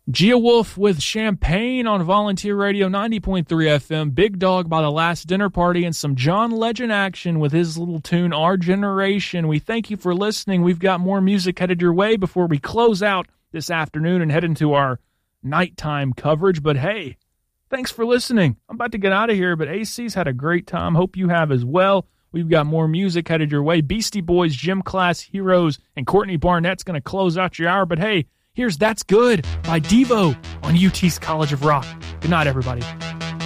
Gia Wolf with Champagne on Volunteer Radio 90.3 FM, Big Dog by the Last Dinner Party, and some John Legend action with his little tune, Our Generation. We thank you for listening. We've got more music headed your way before we close out this afternoon and head into our nighttime coverage. But hey, thanks for listening. I'm about to get out of here, but AC's had a great time. Hope you have as well. We've got more music headed your way. Beastie Boys, Gym Class Heroes, and Courtney Barnett's going to close out your hour. But hey, here's That's Good by Devo on UT's College of Rock. Good night, everybody.